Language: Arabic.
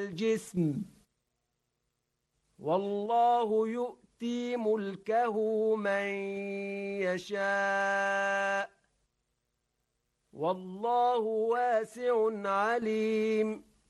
الجسم، والله يؤتي ملكه من يشاء، والله واسع عليم.